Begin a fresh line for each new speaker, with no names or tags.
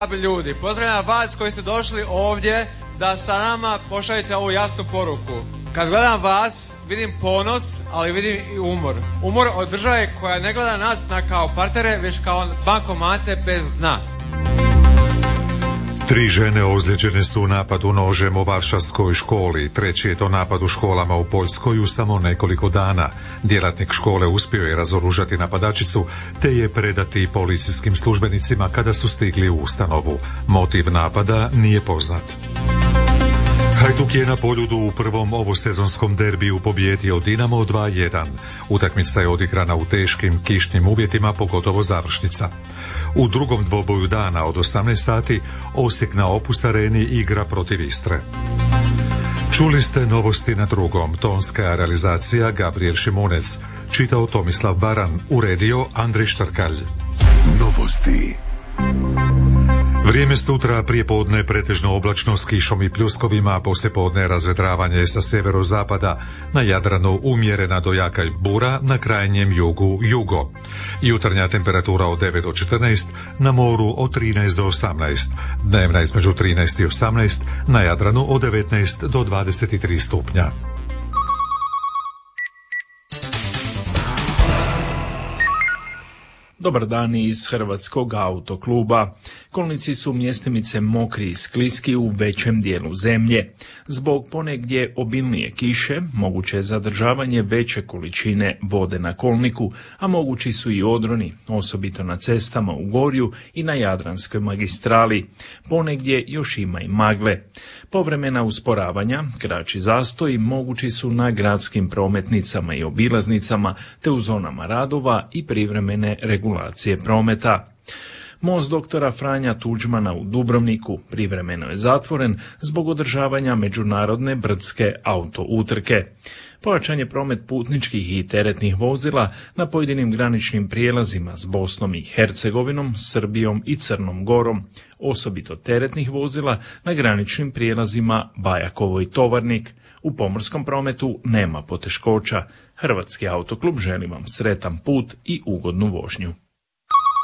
Ljudi, pozdravljam vas koji ste došli ovdje da sa nama pošaljete ovu jasnu poruku. Kad gledam vas, vidim ponos, ali vidim i umor. Umor od države koja ne gleda nas kao partnere, već kao bankomate bez dna.
3 žene ozlijeđene su u napadu nožem u Varšavskoj školi. 3. je to napad u školama u Poljskoj u samo nekoliko dana. Djelatnik škole uspio je razoružati napadačicu, te je predati policijskim službenicima kada su stigli u ustanovu. Motiv napada nije poznat. Hajduk je na Poljudu u prvom ovosezonskom derbiju pobijedio Dinamo 2:1. Utakmica je odigrana u teškim kišnim uvjetima, pogotovo završnica. U drugom dvoboju dana od 18 sati Osijek na Opus Areni igra protiv Istre. Čuli ste novosti na drugom. Tonska realizacija Gabriel Šimunec. Čitao Tomislav Baran. Uredio Andrej Štrkalj.
Novosti.
Vrijeme sutra prijepodne pretežno oblačno s kišom i pljuskovima, poslijepodne razvedravanje sa sjeverozapada, na Jadranu umjerena do jaka bura, na krajnjem jugu jugo. Jutarnja temperatura od 9 do 14, na moru od 13 do 18, dnevna između 13 i 18, na Jadranu od 19 do 23 stupnja.
Dobar dan iz Hrvatskog autokluba. Kolnici su mjestimice mokri i skliski u većem dijelu zemlje. Zbog ponegdje obilnije kiše, moguće je zadržavanje veće količine vode na kolniku, a mogući su i odroni, osobito na cestama u Gorju i na Jadranskoj magistrali. Ponegdje još ima i magle. Povremena usporavanja, kraći zastoji mogući su na gradskim prometnicama i obilaznicama, te u zonama radova i privremene regulacije prometa. Most doktora Franja Tuđmana u Dubrovniku privremeno je zatvoren zbog održavanja međunarodne brdske autoutrke. Pojačan je promet putničkih i teretnih vozila na pojedinim graničnim prijelazima s Bosnom i Hercegovinom, Srbijom i Crnom Gorom, osobito teretnih vozila na graničnim prijelazima Bajakovo i Tovarnik. U pomorskom prometu nema poteškoća. Hrvatski autoklub želi vam sretan put i ugodnu vožnju.